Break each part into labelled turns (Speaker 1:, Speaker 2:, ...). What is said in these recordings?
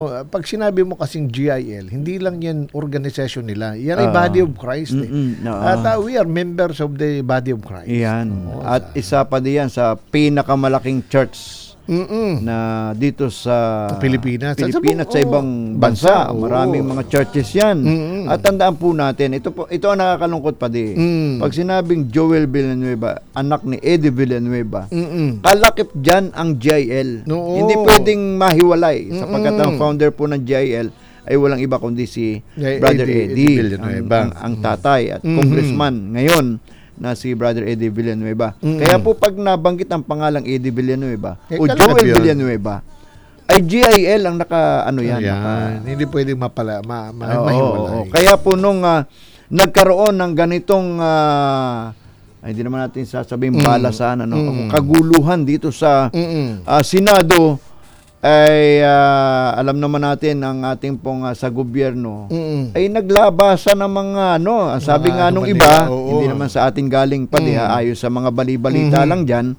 Speaker 1: Pag sinabi mo kasing GIL, hindi lang yan organisasyon nila. Yan ay body of Christ. At we are members of the body of Christ.
Speaker 2: Yan. At isa pa diyan sa pinakamalaking church na dito sa
Speaker 1: Pilipinas
Speaker 2: sa ibang bansa. Maraming mga churches yan. At tandaan po natin, ito ang nakakalungkot pa di. Pag sinabing Joel Villanueva, anak ni Eddie Villanueva, kalakip dyan ang GIL. Hindi pwedeng mahiwalay sapagkat ang founder po ng GIL ay walang iba kundi si Brother Eddie Villanueva, ang tatay at congressman ngayon na si Brother Eddie Villanueva. Kaya po pag nabanggit ang pangalang Eddie Villanueva o Joel Villanueva, ay GIL ang
Speaker 1: hindi pwedeng mahiwalay.
Speaker 2: Kaya po nung nagkaroon ng ganitong hindi naman natin sasabihin balasan, kaguluhan dito sa Senado, ay alam naman natin ang ating pong sa gobyerno ay naglabasan ng mga sabi nga nung iba, hindi naman sa atin galing pa ayos sa mga bali-balita lang diyan,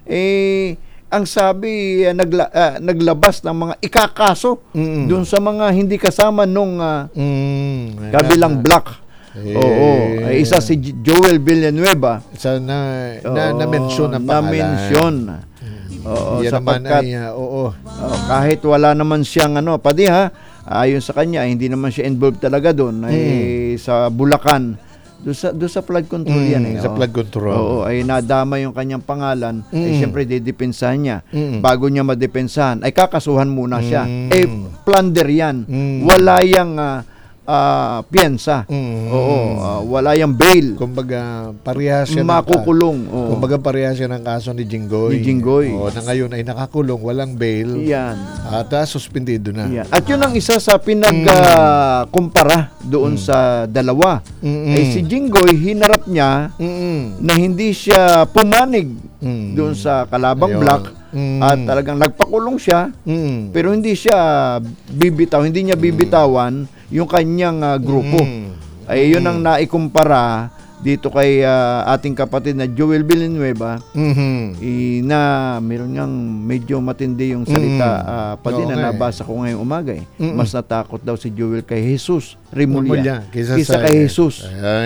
Speaker 2: ang sabi naglabas ng mga ikakaso doon sa mga hindi kasama nung kabilang block. Ay isa si Joel Villanueva
Speaker 1: na-mention ang pangalan.
Speaker 2: Sapagkat kahit wala naman siyang ayon sa kanya, hindi naman siya involved talaga doon sa Bulacan. Doon sa flood control yan.
Speaker 1: Sa flood control.
Speaker 2: Ay nadama yung kanyang pangalan. Siyempre, didepensahan niya. Bago niya madepensahan, ay kakasuhan muna siya. Plunder yan. Wala yang piyensa. Wala yang bail.
Speaker 1: Kumbaga, parehas siya
Speaker 2: makukulong.
Speaker 1: Kumbaga, parehas siya ng kaso ni Jinggoy. Na ngayon ay nakakulong, walang bail.
Speaker 2: Yan.
Speaker 1: At suspendido na.
Speaker 2: Yan. At yun ang isa sa kumpara doon sa dalawa. Ay si Jinggoy, hinarap niya na hindi siya pumanig doon sa kalabang block. At talagang nagpakulong siya, pero hindi siya hindi niya bibitawan yung kanyang grupo. Ay yun ang naikumpara dito kay ating kapatid na Joel Villanueva, na meron ngang medyo matindi yung salita na nabasa ko ngayong umaga. Mas natakot daw si Joel kay Jesus Rimulya kaysa kay Jesus.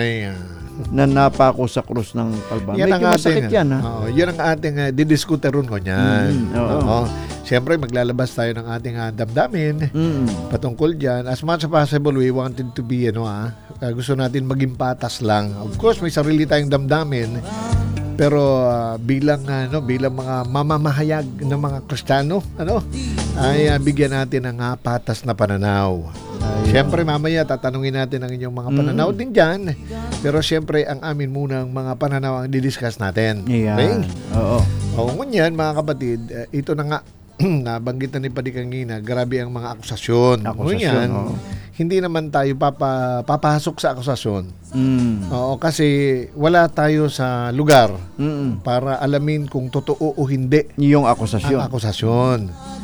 Speaker 2: Na napako sa krus ng Kalbaryo. Medyo masakit yan.
Speaker 1: Yan ang ating didiskuter ron ko niyan. Siyempre, maglalabas tayo ng ating damdamin patungkol dyan. As much as possible, we wanted to be, gusto natin maging patas lang. Of course, may sarili tayong damdamin. Pero bilang mga mamamahayag ng mga Kristiyano, ay bigyan natin ng patas na pananaw. Siyempre, mamaya tatanungin natin ang inyong mga pananaw din dyan. Pero siyempre, ang amin munang mga pananaw ang didiscuss natin. Okay? Ngunyan, mga kapatid, ito na nga, nabanggit na ni Padi kanina, grabe ang mga akusasyon. Ngunyan, hindi naman tayo papasok sa akusasyon. Kasi wala tayo sa lugar para alamin kung totoo o hindi
Speaker 2: yung akusasyon.
Speaker 1: Ang akusasyon.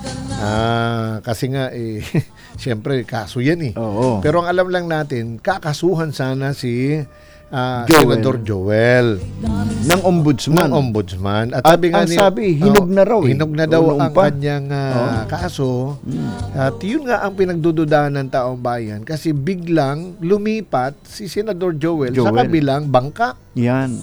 Speaker 1: Kasi nga, siyempre, kaso yan . Pero ang alam lang natin, kakasuhan sana si Senador Joel
Speaker 2: ng ombudsman.
Speaker 1: At sabi
Speaker 2: hinog na raw.
Speaker 1: Hinog na daw ang kanyang kaso. At yun nga ang pinagdududahan ng taong bayan kasi biglang lumipat si Senador Joel sa kabilang bangka.
Speaker 2: Yan.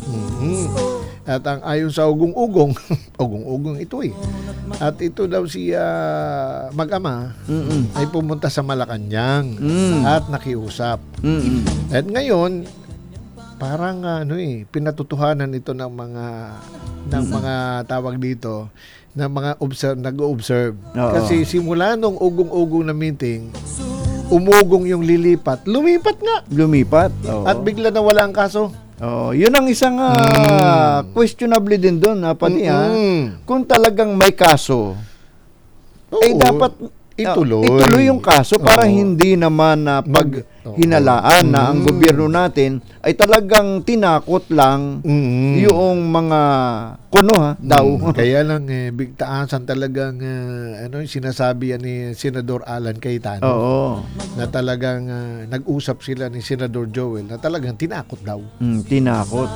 Speaker 1: At ang ayon sa ugong-ugong, ugong-ugong ito . At ito daw si mag-ama ay pumunta sa Malacanang at nakiusap. At ngayon, parang pinatutuhanan ito ng mga tawag dito, ng mga nag-observe. Kasi simula nung ugong-ugong na meeting, umugong yung lumipat nga. At bigla na wala ang kaso.
Speaker 2: Yun ang isang questionable din doon, Pati. Kung talagang may kaso, ay dapat ituloy yung kaso para hindi naman paghinalaan na ang gobyerno natin ay talagang tinakot lang yung mga daw.
Speaker 1: Kaya lang bigtaasan talagang sinasabi yan ni Senador Alan Cayetano na talagang nag-usap sila ni Senador Joel na talagang tinakot daw.
Speaker 2: Tinakot.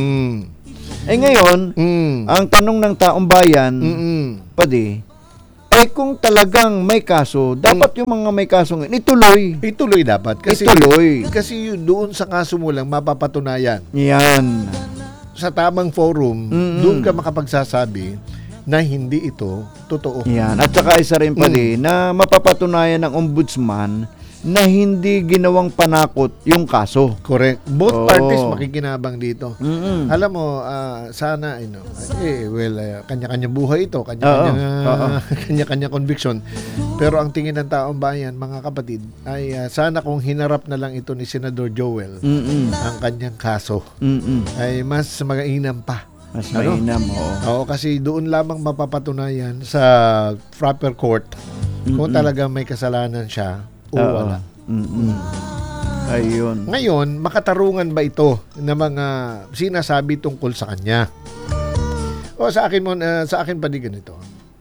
Speaker 2: Ngayon, ang tanong ng taong bayan, Padi, Eh kung talagang may kaso, dapat yung mga may kaso ituloy.
Speaker 1: Ituloy dapat. Kasi yun, doon sa kaso mo lang mapapatunayan.
Speaker 2: Yan.
Speaker 1: Sa tamang forum, doon ka makapagsasabi na hindi ito totoo.
Speaker 2: Yan. At saka isa rin pa na mapapatunayan ng ombudsman na hindi ginawang panakot yung kaso.
Speaker 1: Correct. Both parties makikinabang dito. Alam mo, sana, kanya-kanya buhay ito, kanya-kanya conviction. Pero ang tingin ng taong bayan, mga kapatid, ay sana kung hinarap na lang ito ni Senador Joel, ang kanyang kaso, ay mas mainam pa.
Speaker 2: Mas mainam,
Speaker 1: Oo, kasi doon lamang mapapatunayan sa proper court kung talaga may kasalanan siya o wala.
Speaker 2: Ayun.
Speaker 1: Ngayon, makatarungan ba ito na mga sinasabi tungkol sa kanya? O sa akin pa di ganito.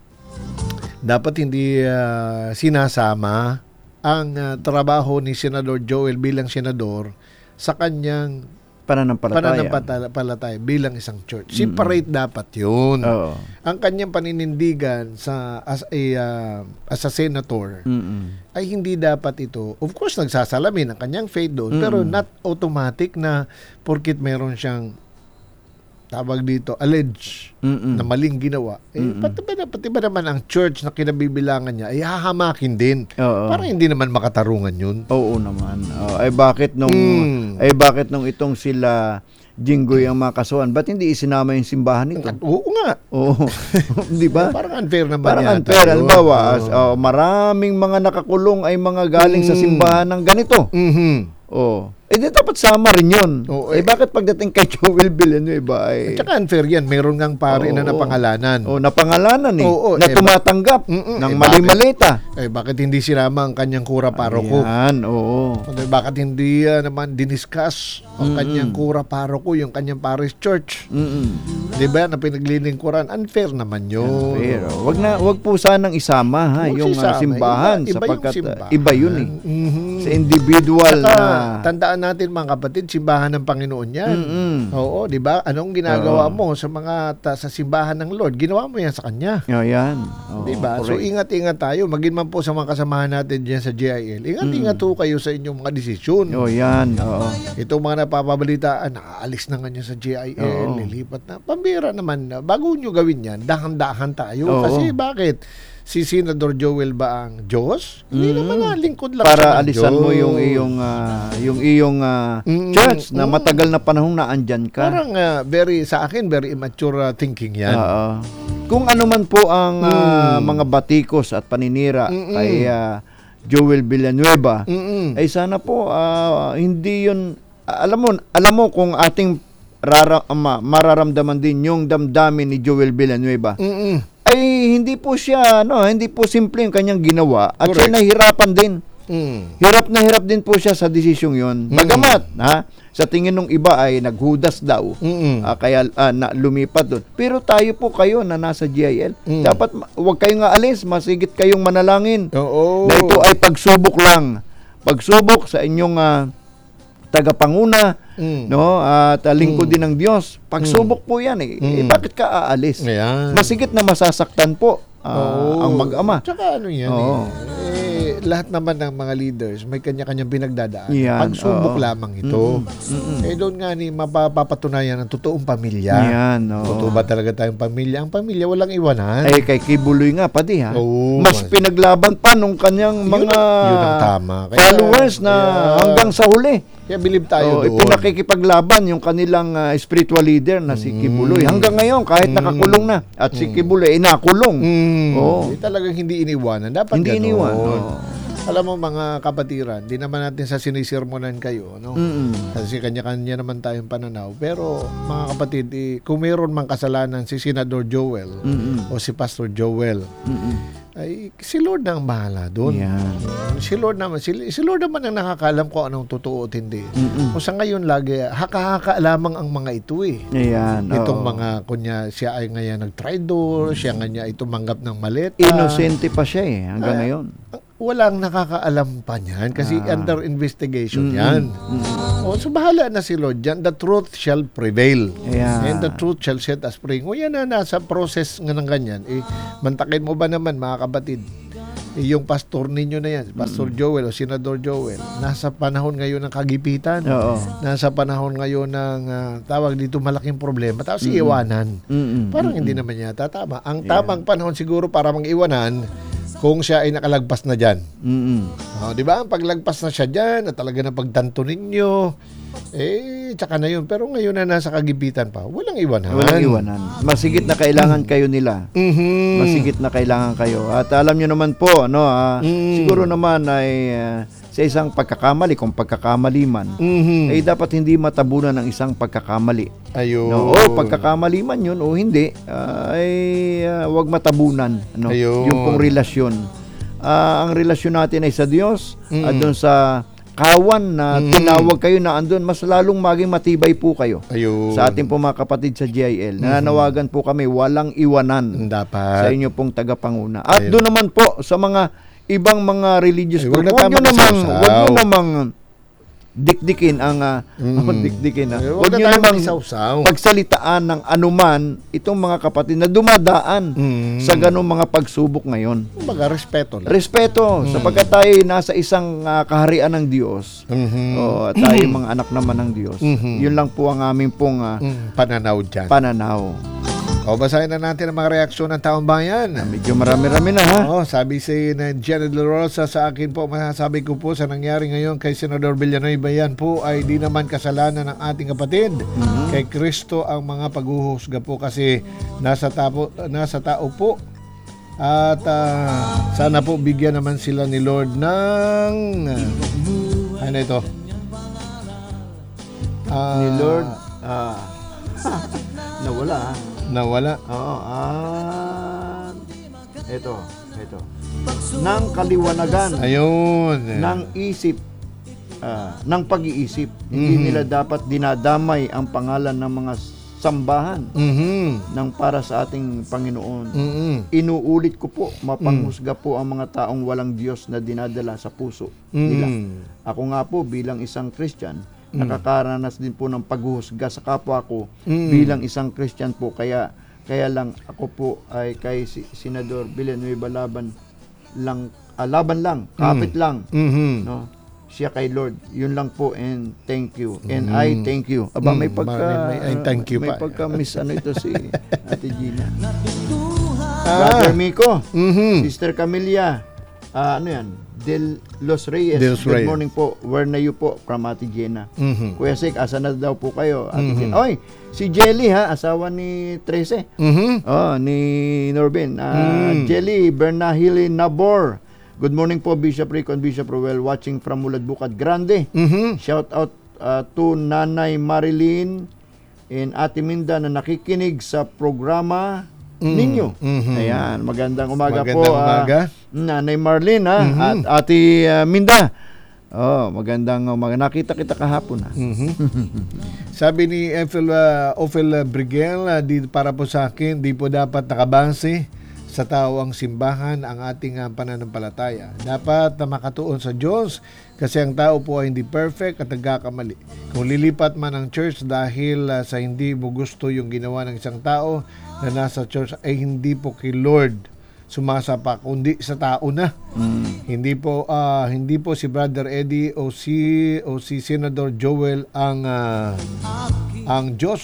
Speaker 1: Dapat hindi sinasama ang trabaho ni Senador Joel bilang senador sa kanyang pananampalataya bilang isang church. Separate dapat yun. Ang kanyang paninindigan as a senator ay hindi dapat ito. Of course, nagsasalamin ang kanyang faith doon, pero not automatic na porkit meron siyang tawag dito, allege na maling ginawa. Pati ba naman ang church na kinabibilangan niya ay hahamakin din. Para hindi naman makatarungan yun.
Speaker 2: Oo naman. Bakit nung itong sila Jinggoy ang makasuhan, ba't hindi isinama yung simbahan nito?
Speaker 1: Oo nga.
Speaker 2: Oo. Di ba?
Speaker 1: Parang unfair naman
Speaker 2: Parang unfair. Halimbawa, maraming mga nakakulong ay mga galing sa simbahan ng ganito. Di dapat sama rin yun. Bakit pagdating kay Joel Villanueva ay...
Speaker 1: At saka unfair yan. Meron ngang pare na napangalanan.
Speaker 2: Napangalanan na tumatanggap ng mali-malita.
Speaker 1: Bakit hindi sinama ang kanyang kura paroko?
Speaker 2: Ayan,
Speaker 1: Bakit hindi naman diniscuss ang kanyang kura paroko, yung kanyang parish church? Di ba, na pinaglilingkuran? Unfair naman yun.
Speaker 2: Unfair. Wag po sanang isama yung simbahan sapagkat iba yun sa individual na...
Speaker 1: Tandaan natin mga kapatid, simbahan ng Panginoon yan. Oo, di ba? Anong ginagawa mo sa sa simbahan ng Lord? Ginawa mo yan sa Kanya.
Speaker 2: Yan.
Speaker 1: Di ba? So, ingat-ingat tayo. Maging man po sa mga kasamahan natin dyan sa GIL. Ingat-ingat po kayo sa inyong mga desisyon.
Speaker 2: Yan.
Speaker 1: Itong mga napapabalitaan, nakaalis na nga niya sa GIL, lilipat na. Pambira naman, bago nyo gawin yan, dahan-dahan tayo. Kasi bakit? Si Senador Joel ba ang Diyos? Hindi naman lingkod lang
Speaker 2: para alisan mo yung iyong church na matagal na panahong naandyan ka.
Speaker 1: Parang sa akin very immature thinking yan.
Speaker 2: Kung ano man po ang mga batikos at paninira kay Joel Villanueva, ay sana po hindi yun alam mo kung ating mararamdaman din yung damdamin ni Joel Villanueva. Ay hindi po simple yung kanyang ginawa at siya nahirapan din. Hirap na hirap din po siya sa desisyong yon. Bagamat sa tingin ng iba ay naghudas daw kaya lumipat doon. Pero tayo po kayo na nasa GIL, dapat wag kayong aalis, masigit kayong manalangin na ito ay pagsubok lang. Pagsubok sa inyong tagapanguna, at lingkod din ng Diyos. Pagsubok po yan bakit ka aalis? Masigit na masasaktan po ang mag-ama.
Speaker 1: Tsaka yan lahat naman ng mga leaders may kanya-kanyang pinagdadaan. Pagsubok lamang ito. Doon nga mapapatunayan ang totoong pamilya. Totoo ba talaga tayong pamilya? Ang pamilya walang iwanan.
Speaker 2: Kay Kibuloy nga pati mas pinaglaban pa nung kanyang mga
Speaker 1: yun ang tama.
Speaker 2: Followers na hanggang sa huli.
Speaker 1: Kaya believe tayo doon.
Speaker 2: Pinakikipaglaban yung kanilang spiritual leader na si Kibuloy. Hanggang ngayon, kahit nakakulong na. At si Kibuloy ay nakulong.
Speaker 1: Talagang hindi iniwanan. Dapat
Speaker 2: hindi iniwanan.
Speaker 1: Alam mo mga kapatiran, di naman natin sa sinisirmonan kayo, no? Kasi kanya-kanya naman tayong pananaw. Pero mga kapatid, kung mayroon mang kasalanan si Senador Joel o si Pastor Joel, ay si Lord na ang bahala doon. Si Lord naman ang nakakaalam kung anong totoo at hindi. Kung sa ngayon lagi, haka-haka lamang ang mga ito Itong mga, kunya, siya ay ngayon nag-tridor, siya nga niya ay tumanggap ng maleta.
Speaker 2: Inosente pa siya hanggang ngayon.
Speaker 1: walang nakakaalam pa niyan kasi under investigation yan. So bahala na si Lord dyan. The truth shall prevail. And the truth shall set us free. Kung yan na nasa process nga ng ganyan, mantakin mo ba naman mga kapatid, yung pastor ninyo na yan, Pastor Joel o Senador Joel, nasa panahon ngayon ng kagipitan. Nasa panahon ngayon ng tawag dito malaking problema. Tapos iiwanan. Parang hindi naman yata tama. Ang tamang panahon siguro para mang-iwanan kung siya ay nakalagpas na dyan. Di ba? Ang paglagpas na siya dyan, at talaga na pagtanto ninyo, tsaka na yun. Pero ngayon na nasa kagipitan pa, walang iwanan.
Speaker 2: Walang iwanan. Masigit na kailangan kayo nila. Masigit na kailangan kayo. At alam nyo naman po, siguro naman ay sa isang pagkakamali, kung pagkakamali man, ay dapat hindi matabunan ng isang pagkakamali.
Speaker 1: Ayun.
Speaker 2: Pagkakamali man yun o hindi, wag matabunan. Yung pong relasyon. Ang relasyon natin ay sa Diyos at doon sa kawan na tinawag kayo na andun, mas lalong maging matibay po kayo. Sa ating po mga kapatid sa GIL. Nananawagan po kami, walang iwanan sa inyo pong tagapanguna. At doon naman po sa mga ibang mga religious group, wag nyo namang dikdikin ang wag nyo namang pagsalitaan ng anuman itong mga kapatid na dumadaan sa ganung mga pagsubok ngayon.
Speaker 1: Kumbaga,
Speaker 2: respeto sapagkat tayo nasa isang kaharian ng Diyos. Tayo mga anak naman ng Diyos. Yun lang po ang aming pong
Speaker 1: pananaw dyan. Basahin na natin ang mga reaksyon ng taong bayan.
Speaker 2: Medyo marami-rami na, ha?
Speaker 1: Sabi si Jenna De La Rosa, sa akin po, masasabi ko po sa nangyari ngayon kay Senador Villanueva, yan po ay di naman kasalanan ng ating kapatid. Kay Kristo ang mga paghuhusga po kasi nasa tao po. At sana po bigyan naman sila ni Lord ng ano ito?
Speaker 2: Ni Lord nawala. Ito. Ng kaliwanagan.
Speaker 1: Ayun.
Speaker 2: Ng isip. Ng pag-iisip. Hindi nila dapat dinadamay ang pangalan ng mga sambahan ng para sa ating Panginoon. Inuulit ko po, mapanghusga po ang mga taong walang Diyos na dinadala sa puso nila. Ako nga po bilang isang Christian, nakakaranas din po ng paghuhusga sa kapwa ko bilang isang Christian po, kaya lang ako po ay kay Senador Villanueva laban lang, kapit lang, no? Siya kay Lord, yun lang po, and thank you, and I thank you. May
Speaker 1: thank you
Speaker 2: may
Speaker 1: pa.
Speaker 2: pagka-miss ito si Ate Gina. Brother Miko, Sister Camilla, ano yan? Del Los Reyes. Good morning po. Where na you po? From Ate Gina. Kuya Sik, asa na daw po kayo? Ate Gina. Oy, si Jelly, ha? Asawa ni Trece. Ni Norbin. Jelly Bernahili Nabor. Good morning po, Bishop Rico and Bishop Ruel, watching from Mulad Bukad Grande. Shout out to Nanay Marilyn and Ate Minda na nakikinig sa programa ninyo. Ayan, magandang umaga po. Nanay Marlene, at Ate Minda. Magandang umaga. Nakita kita kahapon, ha.
Speaker 1: Sabi ni Ophel Brigel, para po sa akin, di po dapat nakabase sa tao ang simbahan ang ating pananampalataya. Dapat na makatuon sa Diyos kasi ang tao po ay hindi perfect at nagkakamali. Kung lilipat man ang church dahil sa hindi mo gusto yung ginawa ng isang tao na nasa church, ay hindi po kay Lord sumasapa, kundi sa tao na. Hindi po si Brother Eddie o si Senador Joel ang Diyos.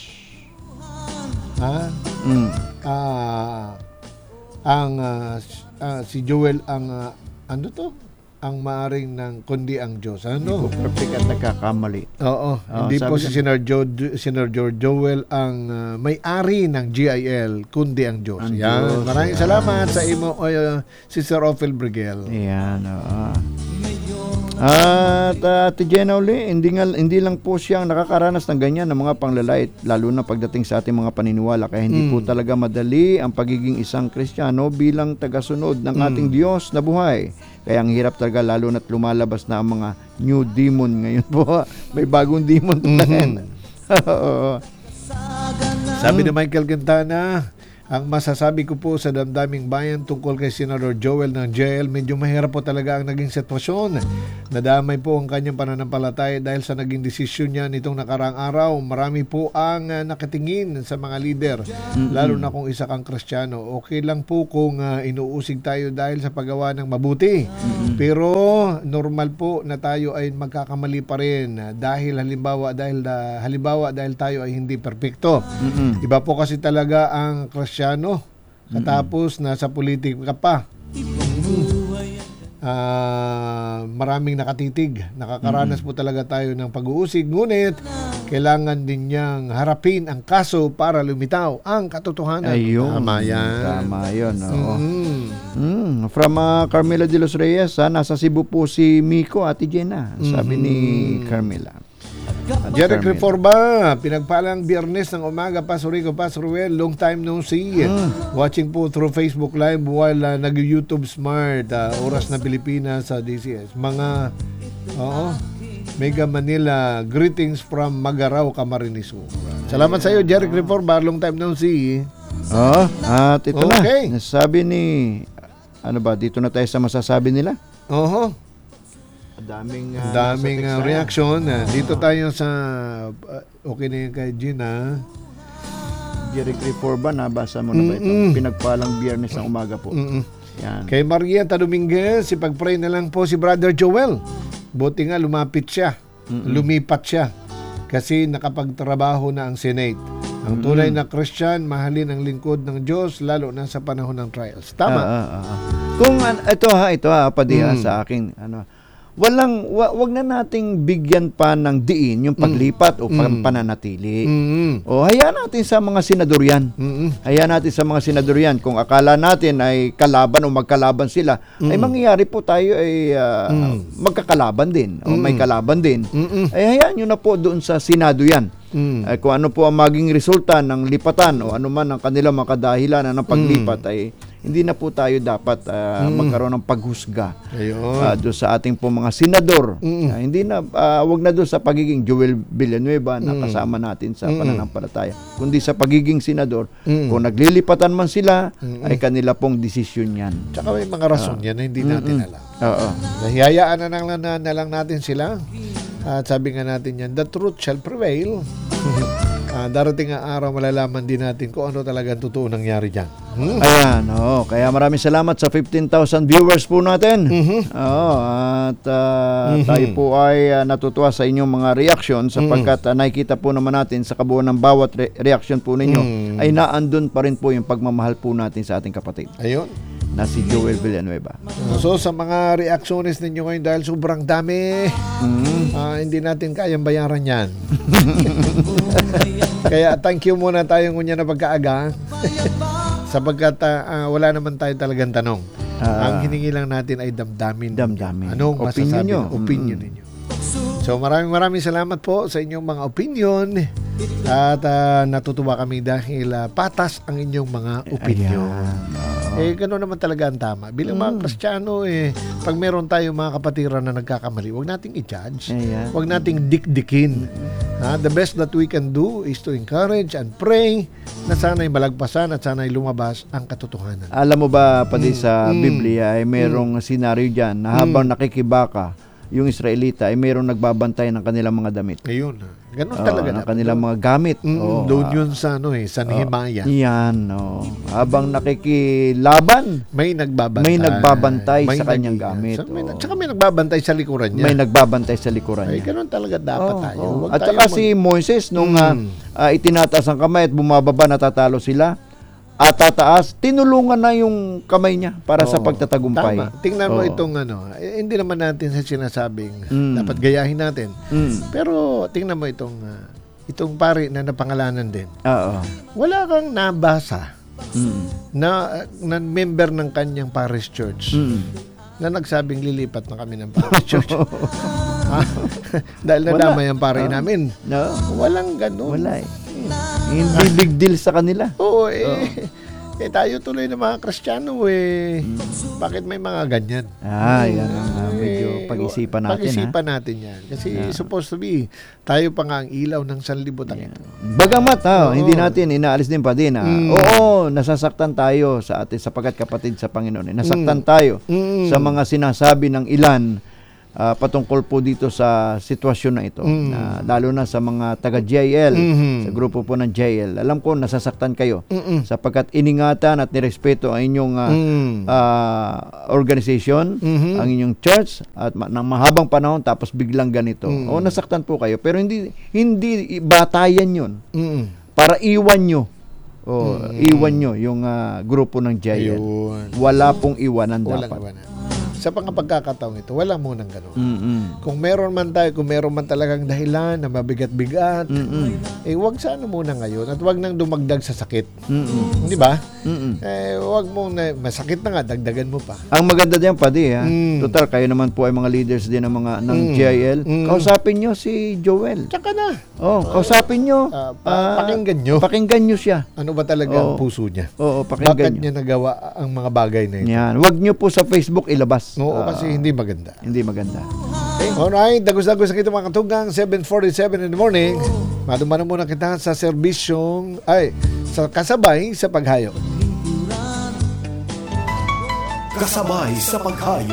Speaker 1: Si Joel ang ang maaring ng kundi ang Diyos.
Speaker 2: Hindi po perfect at nagkakamali.
Speaker 1: Hindi po si Senador Joel ang may-ari ng GIL, kundi ang Diyos. Yan. Maraming salamat sa imo, Sister Ophel Brigel.
Speaker 2: Yan. At Ate Jenna uli, hindi lang po siyang nakakaranas ng ganyan ng mga panglalait, lalo na pagdating sa ating mga paniniwala. Kaya hindi po talaga madali ang pagiging isang Kristiyano bilang tagasunod ng ating Diyos na buhay. Kaya ang hirap talaga, lalo na't lumalabas na ang mga new demon ngayon po. May bagong demon talaga.
Speaker 1: Sabi ni Michael Quintana, Ang masasabi ko po sa damdaming bayan tungkol kay Senador Joel ng JL, medyo mahirap po talaga ang naging sitwasyon. Nadamay po ang kanyang pananampalataya dahil sa naging desisyon niya nitong nakaraang araw. Marami po ang nakatingin sa mga lider, lalo na kung isa kang Kristiyano. Okay lang po kung inuusig tayo dahil sa paggawa ng mabuti. Pero normal po na tayo ay magkakamali pa rin dahil halimbawa dahil tayo ay hindi perpekto. Iba po kasi talaga ang Kristiyano katapos nasa politika pa. Maraming nakatitig. Nakakaranas po talaga tayo ng pag-uusig. Ngunit kailangan din niyang harapin ang kaso para lumitaw ang katotohanan.
Speaker 2: Ayun.
Speaker 1: Tama yan.
Speaker 2: Tama yun. Oo. From Carmela de los Reyes, nasa Cebu po si Miko, Ate Jenna. Sabi ni Carmela.
Speaker 1: Jeric Reforma, pinagpalang Biyernes ng umaga, Pastor Rico, Pastor Ruel, long time no see. Watching po through Facebook Live while nag-YouTube Smart, oras na Pilipinas sa DCS. Mga, Mega Manila, greetings from Magaraw, Camarines Sur. Salamat sa iyo, Jeric Reforma, long time no see.
Speaker 2: At ito na, sabi ni, dito na tayo sa masasabi nila?
Speaker 1: Daming reaction. Dito tayo sa okay na yun kay Gina.
Speaker 2: Jeric Reforma, nabasa mo na ba ito? Pinagpalang Biyernes ng umaga po. Yan.
Speaker 1: Kay Marieta Dominguez, ipag-pray na lang po si Brother Joel. Buti nga lumipat siya kasi nakapagtrabaho na ang Senate. Ang tunay na Christian, mahalin ang lingkod ng Diyos lalo na sa panahon ng trials. Tama.
Speaker 2: Kung ito padiha sa akin, wag na nating bigyan pa ng diin yung paglipat o pananatili. O hayaan natin sa mga senador yan. Hayaan natin sa mga senador yan. Kung akala natin ay kalaban o magkalaban sila, ay mangyayari po tayo ay magkakalaban din o may kalaban din. Ay hayaan nyo na po doon sa Senado yan. Ay, kung ano po ang maging resulta ng lipatan o ano man ang kanilang makadahilan ng paglipat ay hindi na po tayo dapat magkaroon ng paghusga doon sa ating po mga senador. Hindi na, wag na doon sa pagiging Joel Villanueva na kasama natin sa pananampalataya, kundi sa pagiging senador. Kung naglilipatan man sila, ay kanila pong desisyon yan.
Speaker 1: Tsaka may mga rason yan na hindi natin alam. Nahihayaan na lang natin sila. At sabi nga natin yan, the truth shall prevail. Darating ang araw, malalaman din natin kung ano talaga ang totoo nangyari dyan.
Speaker 2: Ayan, kaya maraming salamat sa 15,000 viewers po natin. At tayo po ay natutuwa sa inyong mga reaction sapagkat nakikita po naman natin sa kabuuan ng bawat reaction po ninyo ay naandun pa rin po yung pagmamahal po natin sa ating kapatid.
Speaker 1: Ayun.
Speaker 2: Na si Joel Villanueva.
Speaker 1: So sa mga reactions ninyo ngayon dahil sobrang dami, hindi natin kayang bayaran yan. Kaya thank you muna tayo ngunya na pagkaaga sapagkat wala naman tayo talagang tanong. Ang hiningi lang natin ay damdamin. Anong masasabi? Opinion ninyo. So maraming salamat po sa inyong mga opinion at natutuwa kami dahil patas ang inyong mga opinion. Gano'n naman talaga ang tama. Bilang mga Kristiyano, pag meron tayong mga kapatiran na nagkakamali, huwag nating i-judge. Huwag nating dikdikin. The best that we can do is to encourage and pray na sana'y malagpasan at sana'y lumabas ang katotohanan.
Speaker 2: Alam mo ba, pati sa Biblia, ay merong senaryo dyan na habang nakikibaka, yung Israelita ay mayroong nagbabantay ng kanilang mga damit.
Speaker 1: Ayun. Ganun talaga.
Speaker 2: Ng kanilang mga gamit.
Speaker 1: Doon yun sa sa Nehemiah.
Speaker 2: Yan. Habang nakikilaban,
Speaker 1: may nagbabantay
Speaker 2: sa kanyang gamit.
Speaker 1: Tsaka may nagbabantay sa likuran niya.
Speaker 2: May nagbabantay sa likuran niya.
Speaker 1: Ganun talaga dapat tayo.
Speaker 2: At saka si Moises, nung itinataas ang kamay at bumababa, natatalo sila, at tataas, tinulungan na yung kamay niya para sa pagtatagumpay.
Speaker 1: Tama. Tingnan mo itong hindi naman natin sa sinasabing dapat gayahin natin. Pero tingnan mo itong pari na napangalanan din. Wala kang nabasa na member ng kanyang parish church na nagsabing lilipat na kami ng parish church. Dahil nadamay ang pari namin. Walang ganun.
Speaker 2: Wala hindi big deal sa kanila.
Speaker 1: Oo, tayo tuloy na mga Kristiyano, bakit may mga ganyan?
Speaker 2: Yan ang medyo pag-isipan natin.
Speaker 1: Pag-isipan natin yan. Kasi supposed to be, tayo pa nga ang ilaw ng sanlibutan ito.
Speaker 2: Bagamat, hindi natin inaalis din pa din. Oo, nasasaktan tayo sa atin, sapagkat kapatid sa Panginoon. Nasaktan tayo sa mga sinasabi ng ilan patungkol po dito sa sitwasyon na ito. Lalo na sa mga taga-JL, sa grupo po ng JL. Alam ko, nasasaktan kayo sapagkat iningatan at nirespeto ang inyong organization, ang inyong church, at ng mahabang panahon, tapos biglang ganito. O, nasaktan po kayo. Pero hindi batayan yun para iwan nyo. Iwan nyo yung grupo ng JL. Wala pong iwanan dapat.
Speaker 1: Sa pagkakataong ito, wala munang gano'n. Kung meron man talagang dahilan na mabigat-bigat, wag sana muna ngayon at wag nang dumagdag sa sakit. Di ba? Wag mo na, masakit na nga, dagdagan mo pa.
Speaker 2: Ang maganda diyan, Padi, total, kayo naman po ay mga leaders din ng JIL. Kausapin nyo si Joel.
Speaker 1: Tsaka na.
Speaker 2: Kausapin nyo.
Speaker 1: Pakinggan nyo.
Speaker 2: Pakinggan nyo siya.
Speaker 1: Ano ba talaga ang puso niya?
Speaker 2: Pakinggan
Speaker 1: Bakit
Speaker 2: nyo.
Speaker 1: niya nagawa ang mga bagay na ito?
Speaker 2: Yan. Wag nyo po sa Facebook ilabas.
Speaker 1: Oo, kasi hindi maganda.
Speaker 2: Hindi maganda.
Speaker 1: Alright, dagos-dagos na kita mga katugang, 7:47 in the morning. Madumana muna kita sa serbisyong, sa kasabay sa paghayo.
Speaker 3: Kasabay sa paghayo.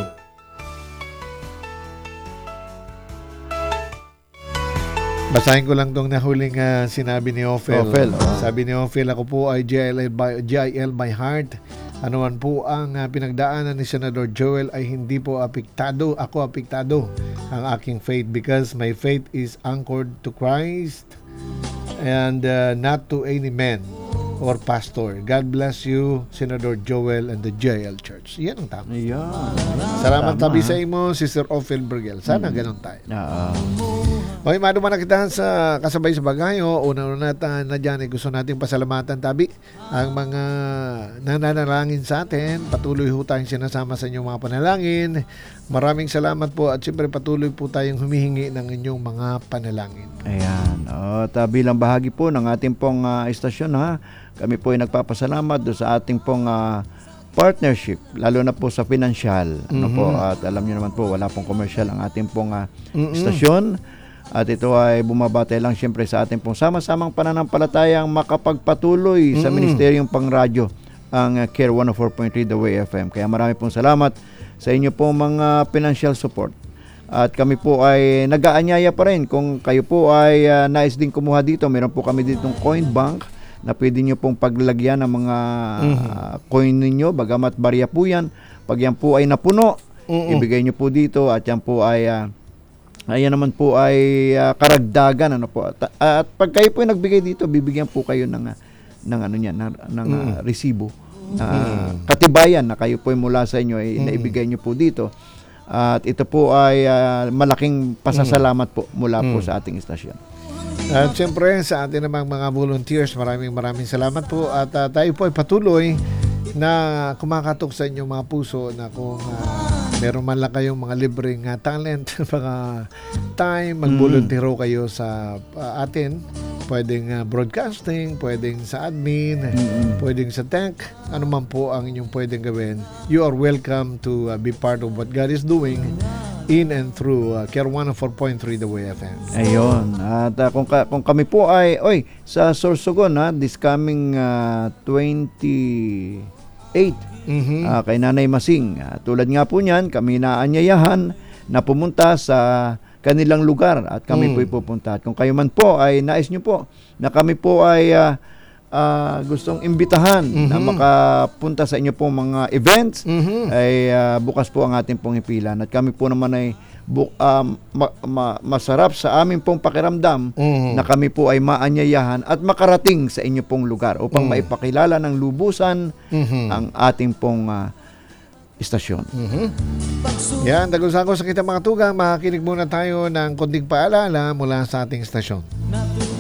Speaker 1: Basahin ko lang tong nahuling sinabi ni Ophel. Sabi ni Ophel, ako po ay JIL by heart. Ano man po ang pinagdaanan ni Senador Joel ay hindi po apektado. Ako apektado ang aking faith because my faith is anchored to Christ and not to any man or pastor. God bless you, Senador Joel and the JL Church. Yan ang tama. Salamat tabi sa imo, Sister Ophel Bergel. Sana ganun tayo. Okay, maduman na kita sa kasabay sa bagayo. Una-una na dyan, gusto natin pasalamatan tabi ang mga nananalangin sa atin. Patuloy ho tayong sinasama sa inyong mga panalangin. Maraming salamat po at siyempre patuloy po tayong humihingi ng inyong mga panalangin.
Speaker 2: Ayan. At bilang bahagi po ng ating pong istasyon, kami po ay nagpapasalamat do sa ating pong partnership, lalo na po sa financial. At alam niyo naman po, wala pong commercial ang ating pong istasyon. At ito ay bumabatay lang siyempre sa ating pong sama-samang pananampalatayang makapagpatuloy sa Ministeryong Pangradyo, ang Care 104.3 The Way FM. Kaya marami pong salamat sa inyo pong mga financial support. At kami po ay nag-aanyaya pa rin. Kung kayo po ay nais din kumuha dito, meron po kami ditong coin bank na pwede nyo pong paglagyan ng mga coin ninyo, bagamat barya po yan. Pag yan po ay napuno, ibigay nyo po dito at yan po ay ayan naman po ay karagdagan. At pag kayo po ay nagbigay dito, bibigyan po kayo ng resibo. Katibayan na kayo po ay mula sa inyo ay naibigay nyo po dito. At ito po ay malaking pasasalamat po mula po sa ating istasyon.
Speaker 1: At siyempre sa ating namang mga volunteers, maraming salamat po. At tayo po ay patuloy na kumakatok sa inyong mga puso na kung meron man lang kayong mga libreng talent, mga time, mag-volunteero kayo sa atin. Pwedeng broadcasting, pwedeng sa admin, pwedeng sa tech, ano man po ang inyong pwedeng gawin. You are welcome to be part of what God is doing in and through Care 104.3 The Way FM.
Speaker 2: Ayun. At kung kami po ay sa Sorsogon this coming 28 kay Nanay Masing. Tulad nga po niyan, kami naanyayahan na pumunta sa kanilang lugar at kami po ipupunta. At kung kayo man po ay nais nyo po na kami po ay gustong imbitahan na makapunta sa inyo pong mga events, ay bukas po ang ating pong ipilan. At kami po naman ay masarap sa aming pong pakiramdam na kami po ay maanyayahan at makarating sa inyo pong lugar upang maipakilala ng lubusan ang ating pong istasyon.
Speaker 1: Yan, dagos-dagos sa kita mga tugang, makikinig muna tayo ng konting paalala mula sa ating istasyon.